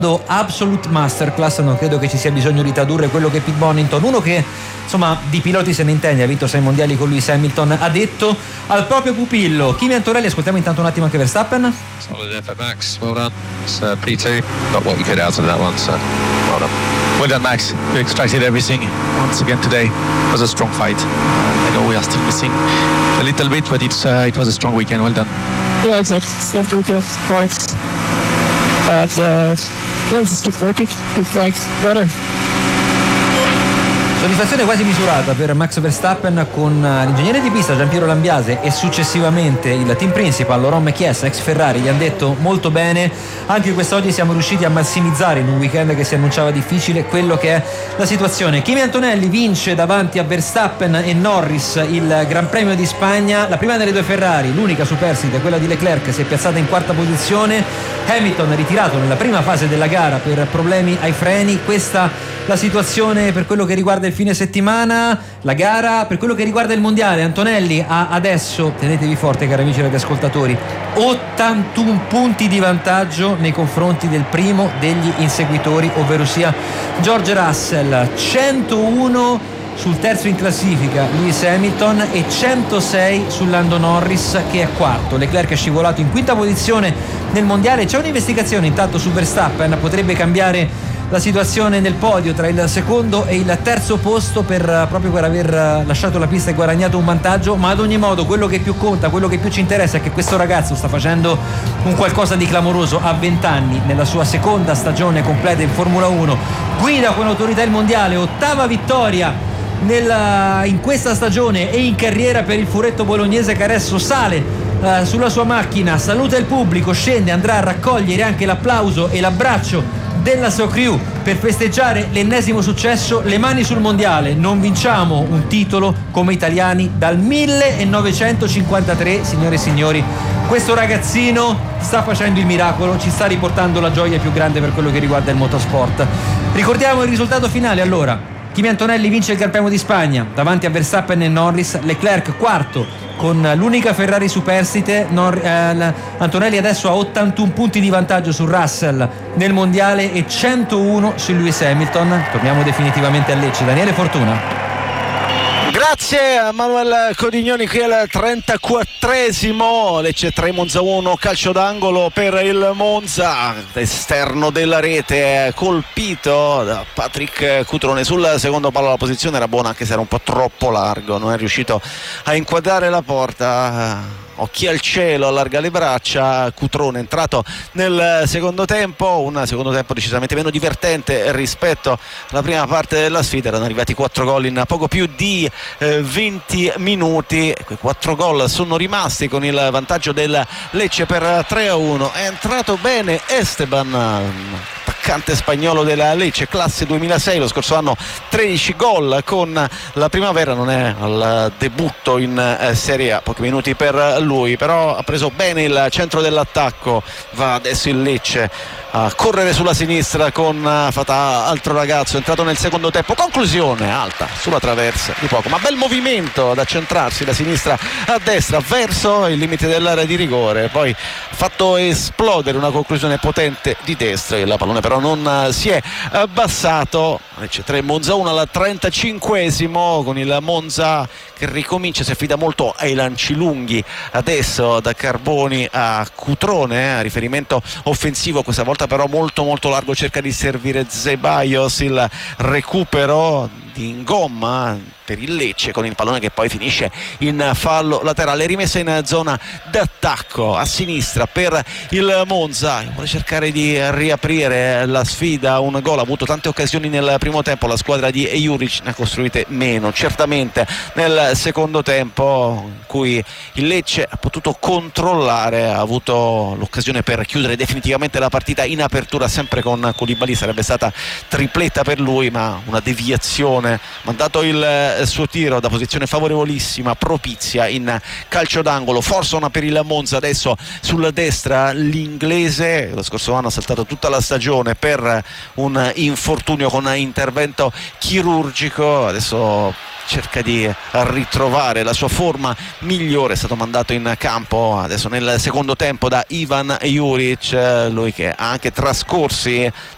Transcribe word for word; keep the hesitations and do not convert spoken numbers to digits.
Absolute Masterclass, non credo che ci sia bisogno di tradurre quello che Pete Bonington, uno che insomma di piloti se ne intende, ha vinto sei mondiali con Lewis Hamilton, ha detto al proprio pupillo. Kimi Antonelli, ascoltiamo intanto un attimo anche Verstappen. Solid effort, Max, well done. It's uh, P two, got what you could out of that one, so well done. Well done, Max. You extracted everything once again today. It was a strong fight. Uh, I know we are still missing a little bit, but it's uh, it was a strong weekend. Well done. Yeah, exactly. It's a fight. And uh, yeah, it's just working. It's like better. Soddisfazione quasi misurata per Max Verstappen con l'ingegnere di pista Giampiero Lambiase e successivamente il team principal Laurent Mekies, ex Ferrari. Gli hanno detto molto bene, anche quest'oggi siamo riusciti a massimizzare in un weekend che si annunciava difficile quello che è la situazione. Kimi Antonelli vince davanti a Verstappen e Norris il Gran Premio di Spagna, la prima delle due Ferrari, l'unica superstite, quella di Leclerc, si è piazzata in quarta posizione. Hamilton ritirato nella prima fase della gara per problemi ai freni. Questa la situazione per quello che riguarda il fine settimana, la gara. Per quello che riguarda il mondiale, Antonelli ha adesso, tenetevi forte cari amici radioascoltatori, ottantuno punti di vantaggio nei confronti del primo degli inseguitori, ovvero sia George Russell, centouno sul terzo in classifica Lewis Hamilton e centosei su Lando Norris che è quarto. Leclerc è scivolato in quinta posizione nel mondiale. C'è un'investigazione intanto su Verstappen, potrebbe cambiare la situazione nel podio tra il secondo e il terzo posto per, proprio per aver lasciato la pista e guadagnato un vantaggio, ma ad ogni modo quello che più conta, quello che più ci interessa è che questo ragazzo sta facendo un qualcosa di clamoroso a venti anni, nella sua seconda stagione completa in Formula uno, guida con autorità il mondiale, ottava vittoria nella, in questa stagione e in carriera per il furetto bolognese che adesso sale uh, sulla sua macchina, saluta il pubblico, scende, andrà a raccogliere anche l'applauso e l'abbraccio della sua crew per festeggiare l'ennesimo successo. Le mani sul mondiale, non vinciamo un titolo come italiani dal millenovecentocinquantatré, signore e signori. Questo ragazzino sta facendo il miracolo, ci sta riportando la gioia più grande per quello che riguarda il motorsport. Ricordiamo il risultato finale allora. Kimi Antonelli vince il Gran Premio di Spagna davanti a Verstappen e Norris, Leclerc quarto con l'unica Ferrari superstite. Nor- eh, Antonelli adesso ha ottantuno punti di vantaggio su Russell nel mondiale e centouno su Lewis Hamilton. Torniamo definitivamente a Lecce. Daniele Fortuna. Grazie a Manuel Codignoni qui al trentaquattresimo. Lecce tre, Monza uno, calcio d'angolo per il Monza, esterno della rete, colpito da Patrick Cutrone sul secondo palo. La posizione era buona anche se era un po' troppo largo, non è riuscito a inquadrare la porta. Occhi al cielo, allarga le braccia. Cutrone è entrato nel secondo tempo, un secondo tempo decisamente meno divertente rispetto alla prima parte della sfida. Erano arrivati quattro gol in poco più di eh, venti minuti. Quei quattro gol sono rimasti con il vantaggio del Lecce per tre a uno. È entrato bene Esteban, attaccante spagnolo della Lecce, classe duemilasei, lo scorso anno tredici gol con la Primavera, non è al debutto in eh, Serie A, pochi minuti per lui, però ha preso bene il centro dell'attacco. Va adesso il Lecce a correre sulla sinistra con Fatah, altro ragazzo entrato nel secondo tempo. Conclusione alta sulla traversa di poco, ma bel movimento ad accentrarsi da sinistra a destra verso il limite dell'area di rigore, poi fatto esplodere una conclusione potente di destra. Il pallone però non si è abbassato. Lecce tre, Monza uno al trentacinquesimo, con il Monza che ricomincia, si affida molto ai lanci lunghi adesso da Carboni a Cutrone, a riferimento offensivo questa volta però molto molto largo, cerca di servire Zeballos, il recupero di Ingomma per il Lecce con il pallone che poi finisce in fallo laterale, rimessa in zona d'attacco a sinistra per il Monza, vuole cercare di riaprire la sfida. Un gol, ha avuto tante occasioni nel primo tempo, la squadra di Juric ne ha costruite meno certamente nel secondo tempo, in cui il Lecce ha potuto controllare, ha avuto l'occasione per chiudere definitivamente la partita in apertura sempre con Koulibaly, sarebbe stata tripletta per lui ma una deviazione, mandato il suo tiro da posizione favorevolissima, propizia in calcio d'angolo. Forson per il Monza, adesso sulla destra l'inglese, lo scorso anno ha saltato tutta la stagione per un infortunio con intervento chirurgico, adesso cerca di ritrovare la sua forma migliore. È stato mandato in campo adesso nel secondo tempo da Ivan Juric, lui che ha anche trascorsi